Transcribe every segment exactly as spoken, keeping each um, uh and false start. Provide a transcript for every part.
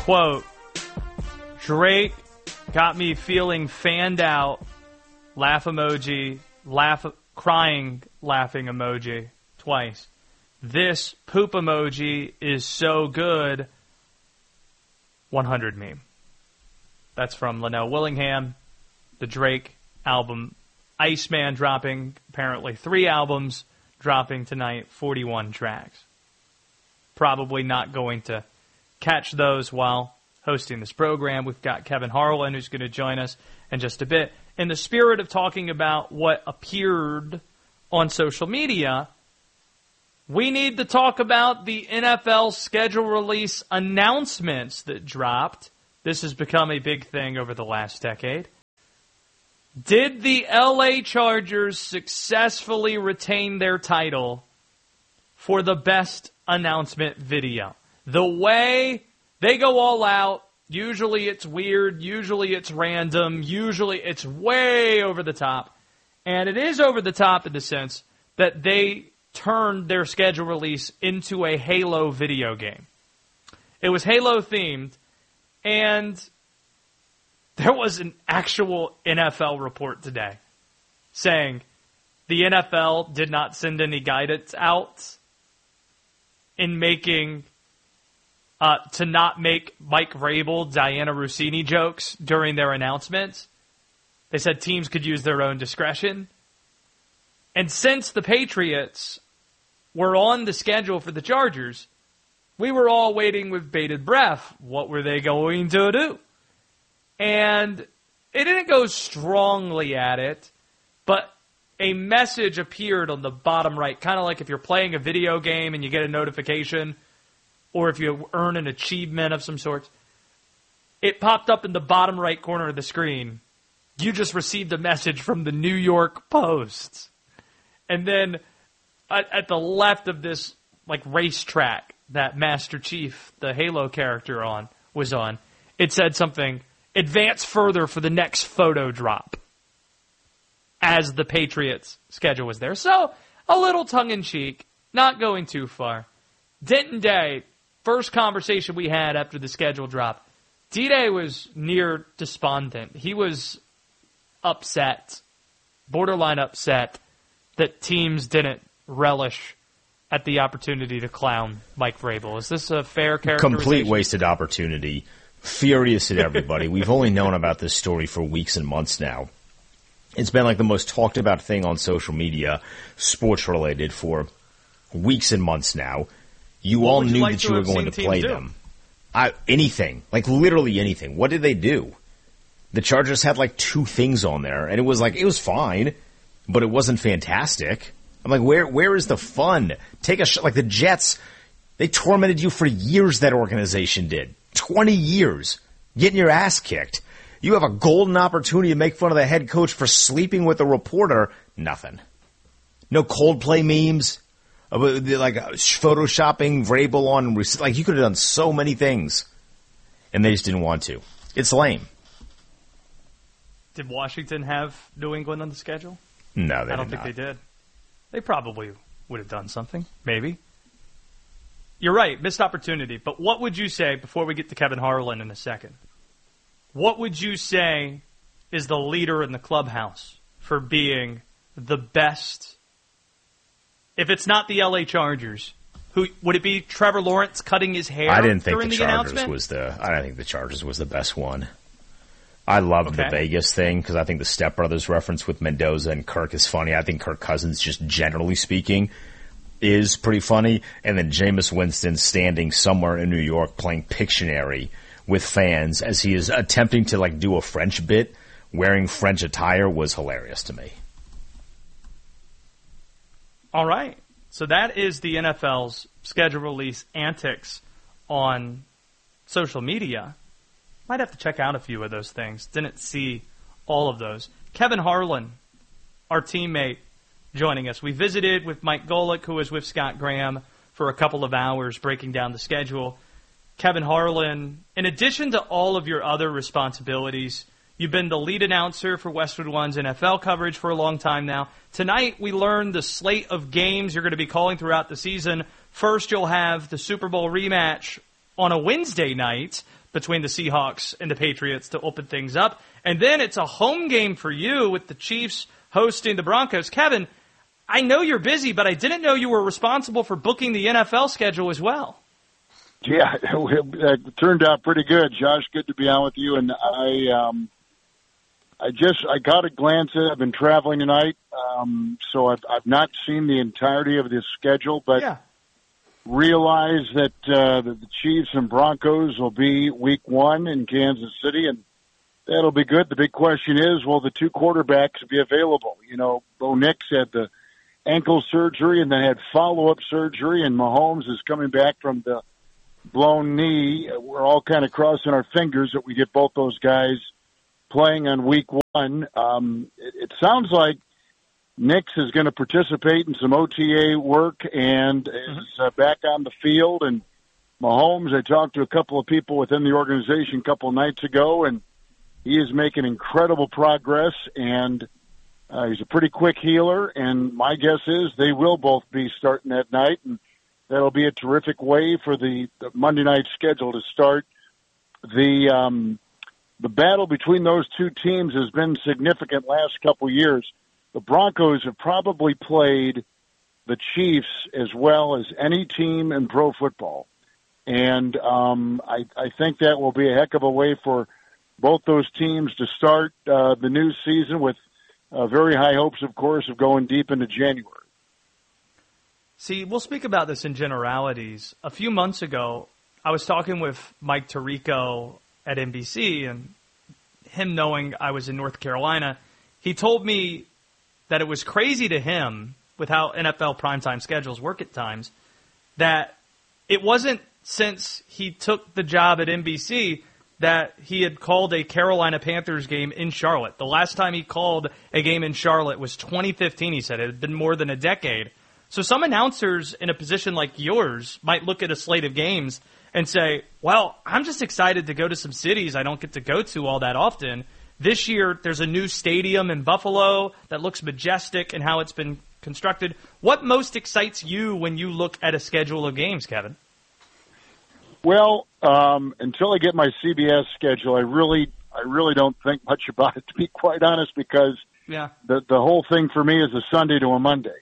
quote, Drake got me feeling fanned out, laugh emoji, laugh, crying, laughing emoji, twice. This poop emoji is so good, one hundred meme. That's from Linnell Willingham, the Drake album, Iceman dropping, apparently three albums dropping tonight, forty-one tracks. Probably not going to catch those while hosting this program. We've got Kevin Harlan, who's going to join us in just a bit. In the spirit of talking about what appeared on social media, we need to talk about the N F L schedule release announcements that dropped. This has become a big thing over the last decade. Did the L A Chargers successfully retain their title for the best announcement video? The way they go all out, usually it's weird, usually it's random, usually it's way over the top. And it is over the top in the sense that they turned their schedule release into a Halo video game. It was Halo themed, and there was an actual N F L report today saying the N F L did not send any guidance out in making, uh, to not make Mike Vrabel, Diana Rossini jokes during their announcements. They said teams could use their own discretion. And since the Patriots were on the schedule for the Chargers, we were all waiting with bated breath. What were they going to do? And it didn't go strongly at it, but a message appeared on the bottom right, kind of like if you're playing a video game and you get a notification, or if you earn an achievement of some sort. It popped up in the bottom right corner of the screen. You just received a message from the New York Post. And then at, at the left of this like racetrack that Master Chief, the Halo character, on was on, it said something, advance further for the next photo drop, as the Patriots' schedule was there. So, a little tongue-in-cheek, not going too far. Denton Day, first conversation we had after the schedule drop, D-Day was near despondent. He was upset, borderline upset, that teams didn't relish at the opportunity to clown Mike Vrabel. Is this a fair characterization? Complete wasted opportunity. Furious at everybody. We've only known about this story for weeks and months now. It's been like the most talked about thing on social media, sports related, for weeks and months now. You what all you knew like that to you were have going to play do? them. I, anything. Like literally anything. What did they do? The Chargers had like two things on there, and it was like, it was fine, but it wasn't fantastic. I'm like, where where is the fun? Take a shot. Like the Jets, they tormented you for years, that organization did. twenty years. Getting your ass kicked. You have a golden opportunity to make fun of the head coach for sleeping with a reporter. Nothing. No Coldplay memes. Like photoshopping Vrabel on. Like you could have done so many things. And they just didn't want to. It's lame. Did Washington have New England on the schedule? No, they I don't did think not. they did. They probably would have done something. Maybe. You're right. Missed opportunity. But what would you say, before we get to Kevin Harlan in a second, what would you say is the leader in the clubhouse for being the best? If it's not the L A Chargers, who would it be? Trevor Lawrence cutting his hair I didn't think during the the, Chargers announcement? was the. I don't think the Chargers was the best one. I loved Okay. the Vegas thing because I think the Step Brothers reference with Mendoza and Kirk is funny. I think Kirk Cousins, just generally speaking, is pretty funny. And then Jameis Winston standing somewhere in New York playing Pictionary with fans as he is attempting to like do a French bit wearing French attire was hilarious to me. All right. So that is the N F L's schedule release antics on social media. Might have to check out a few of those things. Didn't see all of those. Kevin Harlan, our teammate, joining us. We visited with Mike Golick, who was with Scott Graham, for a couple of hours breaking down the schedule. Kevin Harlan, in addition to all of your other responsibilities, you've been the lead announcer for Westwood One's N F L coverage for a long time now. Tonight, we learned the slate of games you're going to be calling throughout the season. First, you'll have the Super Bowl rematch on a Wednesday night between the Seahawks and the Patriots to open things up. And then it's a home game for you with the Chiefs hosting the Broncos. Kevin, I know you're busy, but I didn't know you were responsible for booking the N F L schedule as well. Yeah, it, it turned out pretty good, Josh. Good to be on with you. And I, um, I just I got a glance at it. I've been traveling tonight, um, so I've I've not seen the entirety of this schedule, but yeah. realize that, uh, that the Chiefs and Broncos will be Week One in Kansas City, and that'll be good. The big question is, will the two quarterbacks be available? You know, Bo Nix had the ankle surgery and then had follow-up surgery, and Mahomes is coming back from the blown knee. We're all kind of crossing our fingers that we get both those guys playing on Week One. Um, it, it sounds like Nix is going to participate in some O T A work and is uh, back on the field. And Mahomes, I talked to a couple of people within the organization a couple of nights ago, and he is making incredible progress, and uh, he's a pretty quick healer, and my guess is they will both be starting that night, and that'll be a terrific way for the, the Monday night schedule to start. The um, the battle between those two teams has been significant last couple of years. The Broncos have probably played the Chiefs as well as any team in pro football, and um, I, I think that will be a heck of a way for both those teams to start uh, the new season with uh, very high hopes, of course, of going deep into January. See, we'll speak about this in generalities. A few months ago, I was talking with Mike Tirico at N B C, and him knowing I was in North Carolina, he told me that it was crazy to him, with how N F L primetime schedules work at times, that it wasn't since he took the job at N B C that he had called a Carolina Panthers game in Charlotte. The last time he called a game in Charlotte was twenty fifteen, he said. It had been more than a decade. So some announcers in a position like yours might look at a slate of games and say, well, I'm just excited to go to some cities I don't get to go to all that often. This year, there's a new stadium in Buffalo that looks majestic in how it's been constructed. What most excites you when you look at a schedule of games, Kevin? Well, um, until I get my C B S schedule, I really, I really don't think much about it, to be quite honest, because yeah. the the whole thing for me is a Sunday to a Monday.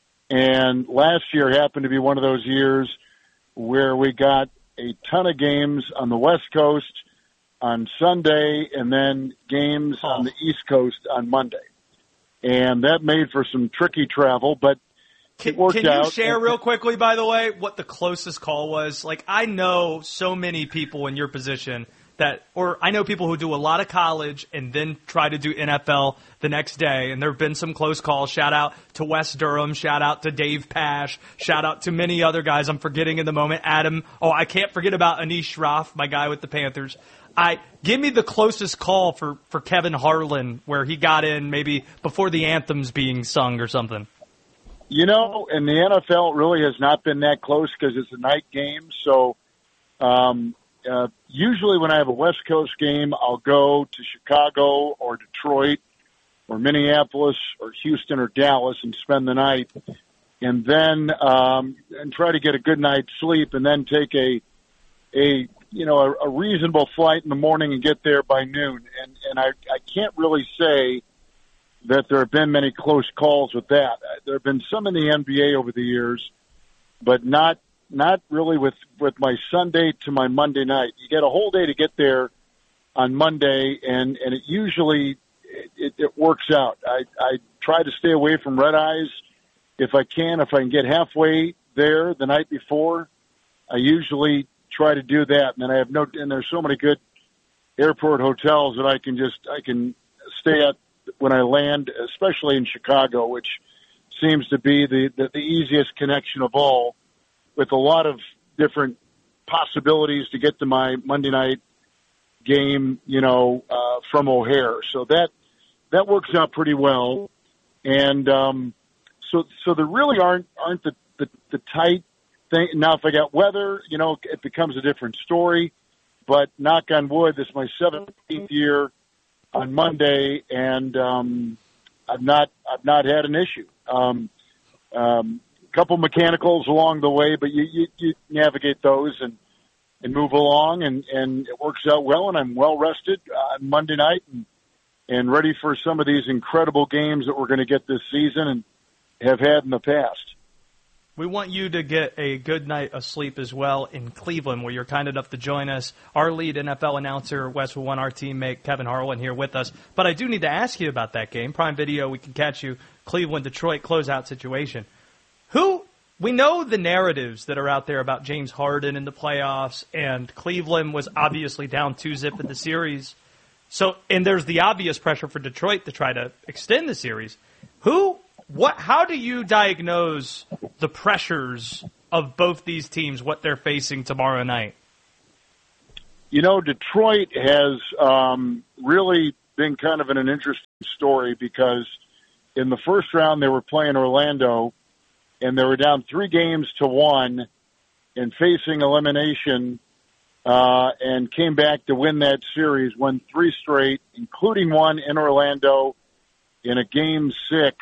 And last year happened to be one of those years where we got a ton of games on the West Coast on Sunday and then games oh. on the East Coast on Monday. And that made for some tricky travel, but Can, it worked can you out. share real quickly, by the way, what the closest call was? Like, I know so many people in your position that, or I know people who do a lot of college and then try to do N F L the next day, and there have been some close calls. Shout out to Wes Durham. Shout out to Dave Pash. Shout out to many other guys I'm forgetting in the moment. Adam. Oh, I can't forget about Anish Shroff, my guy with the Panthers. I give me the closest call for, for Kevin Harlan where he got in maybe before the anthem's being sung or something. You know, in the N F L, it really has not been that close because it's a night game. So um, uh, usually when I have a West Coast game, I'll go to Chicago or Detroit or Minneapolis or Houston or Dallas and spend the night, and then um, and try to get a good night's sleep, and then take a a you know a, a reasonable flight in the morning and get there by noon. And and I I can't really say that there have been many close calls with that. There have been some in the N B A over the years, but not not really with, with my Sunday to my Monday night. You get a whole day to get there on Monday, and, and it usually it, it works out. I, I try to stay away from red eyes if I can. If I can get halfway there the night before, I usually try to do that. And then I have no, and there's so many good airport hotels that I can just I can stay at when I land, especially in Chicago, which seems to be the, the, the easiest connection of all, with a lot of different possibilities to get to my Monday night game, you know, uh, from O'Hare. So that that works out pretty well. And um, so so there really aren't aren't the, the, the tight thing. Now, if I got weather, you know, it becomes a different story. But knock on wood, this is my seventeenth year on Monday, and um, I've not I've not had an issue. Um, um, couple mechanicals along the way, but you, you, you navigate those, and and move along, and, and it works out well, and I'm well rested uh, Monday night and, and ready for some of these incredible games that we're going to get this season and have had in the past. We want you to get a good night of sleep as well in Cleveland, where you're kind enough to join us. Our lead N F L announcer, Westwood One, our teammate Kevin Harlan here with us. But I do need to ask you about that game. Prime Video, we can catch you. Cleveland-Detroit closeout situation. Who, we know the narratives that are out there about James Harden in the playoffs, and Cleveland was obviously down two zip in the series. So, and there's the obvious pressure for Detroit to try to extend the series. Who... What? How do you diagnose the pressures of both these teams, what they're facing tomorrow night? You know, Detroit has um, really been kind of an, an interesting story because in the first round they were playing Orlando, and they were down three games to one and facing elimination, uh, and came back to win that series, won three straight, including one in Orlando in a game six,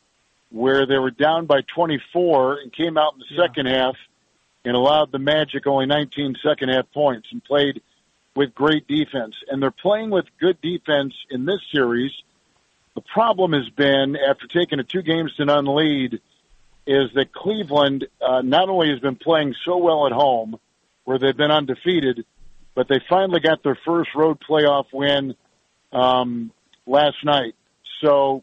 where they were down by twenty-four and came out in the yeah. second half and allowed the Magic only nineteen second half points and played with great defense. And they're playing with good defense in this series. The problem has been, after taking a two games to none lead, is that Cleveland uh, not only has been playing so well at home, where they've been undefeated, but they finally got their first road playoff win um, last night. So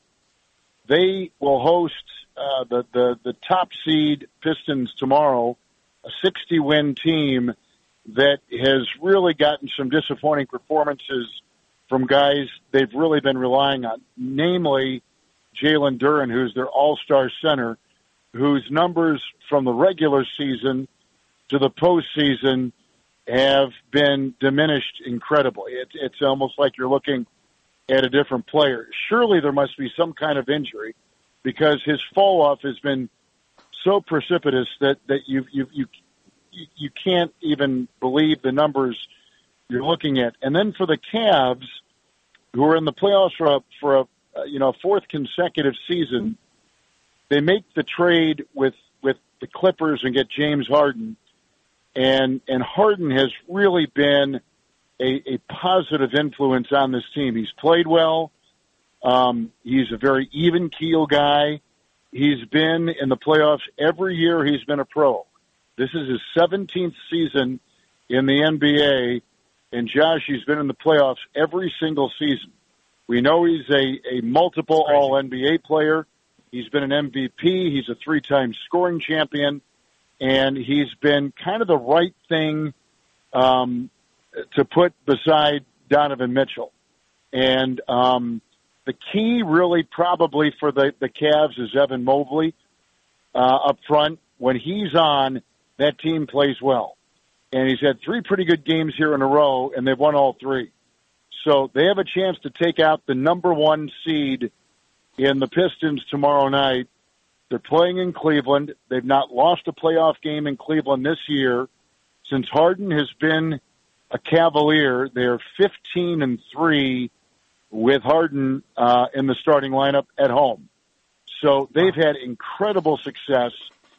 they will host uh, the, the, the top seed Pistons tomorrow, a sixty-win team that has really gotten some disappointing performances from guys they've really been relying on, namely Jalen Duren, who's their all-star center, whose numbers from the regular season to the postseason have been diminished incredibly. It's, it's almost like you're looking at a different player. Surely there must be some kind of injury, because his fall off has been so precipitous that, that you, you, you, you can't even believe the numbers you're looking at. And then for the Cavs, who are in the playoffs for a, for a, you know, fourth consecutive season, they make the trade with, with the Clippers and get James Harden. And, and Harden has really been A, a positive influence on this team. He's played well. Um, he's a very even-keel guy. He's been in the playoffs every year he's been a pro. This is his seventeenth season in the N B A, and Josh, he's been in the playoffs every single season. We know he's a, a multiple All-N B A player. He's been an M V P. He's a three-time scoring champion, and he's been kind of the right thing um, to put beside Donovan Mitchell. And um, the key really probably for the, the Cavs is Evan Mobley uh, up front. When he's on, that team plays well. And he's had three pretty good games here in a row, and they've won all three. So they have a chance to take out the number one seed in the Pistons tomorrow night. They're playing in Cleveland. They've not lost a playoff game in Cleveland this year. Since Harden has been a Cavalier, they're fifteen and three with Harden uh, in the starting lineup at home. So they've had incredible success.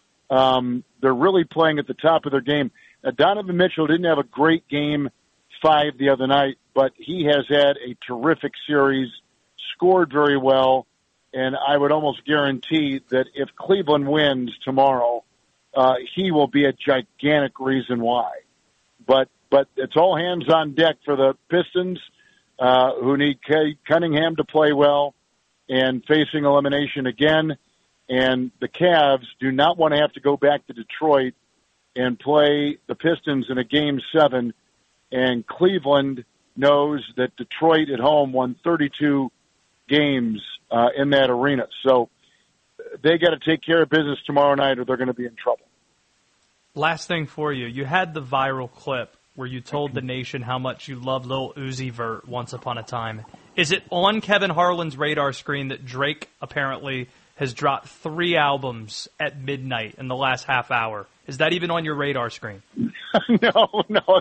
Um, they're really playing at the top of their game. Now, Donovan Mitchell didn't have a great game five the other night, but he has had a terrific series, scored very well, and I would almost guarantee that if Cleveland wins tomorrow, uh, he will be a gigantic reason why. But but it's all hands on deck for the Pistons, uh, who need K- Cunningham to play well and facing elimination again. And the Cavs do not want to have to go back to Detroit and play the Pistons in a game seven. And Cleveland knows that Detroit at home won thirty-two games uh, in that arena. So they got to take care of business tomorrow night or they're going to be in trouble. Last thing for you. You had the viral clip where you told the nation how much you loved Lil Uzi Vert once upon a time. Is it on Kevin Harlan's radar screen that Drake apparently has dropped three albums at midnight in the last half hour? Is that even on your radar screen? no, no.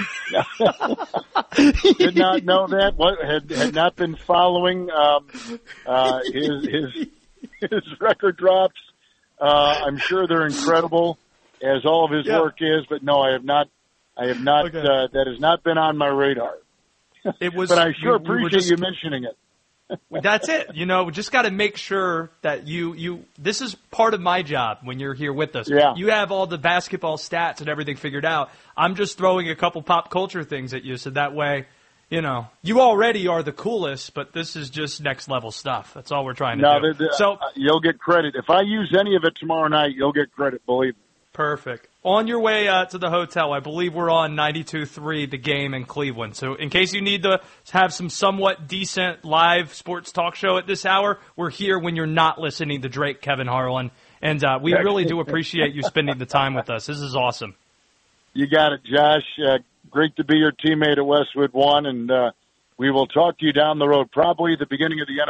no. Did not know that. What had had not been following um, uh, his his his record drops. Uh, I'm sure they're incredible, as all of his yeah. work is. But no, I have not I have not. Okay. Uh, that has not been on my radar. It was, but I sure we, we were appreciate just, you mentioning it. That's it. You know, we just got to make sure that you, you, this is part of my job when you're here with us. Yeah. You have all the basketball stats and everything figured out. I'm just throwing a couple pop culture things at you so that way, you know, you already are the coolest, but this is just next level stuff. That's all we're trying to No, do. the, the, so uh, you'll get credit. If I use any of it tomorrow night, you'll get credit, believe me. perfect. On your way uh, to the hotel, I believe we're on ninety-two three, The Game in Cleveland. So in case you need to have some somewhat decent live sports talk show at this hour, we're here when you're not listening to Drake, Kevin Harlan. And uh, we really do appreciate you spending the time with us. This is awesome. You got it, Josh. Uh, great to be your teammate at Westwood One, and uh, we will talk to you down the road, probably at the beginning of the N F L.